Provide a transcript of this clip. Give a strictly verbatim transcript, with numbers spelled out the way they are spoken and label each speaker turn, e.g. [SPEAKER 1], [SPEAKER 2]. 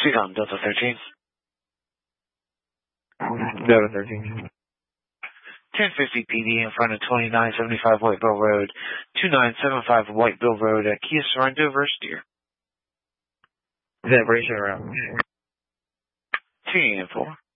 [SPEAKER 1] Seacom, Delta thirteen.
[SPEAKER 2] Delta thirteen.
[SPEAKER 1] ten fifty P D in front of twenty-nine seventy-five White Bill Road, two nine seven five White Bill Road at Kia Sorrento, Versteer.
[SPEAKER 2] Is that British around?
[SPEAKER 1] Two and four.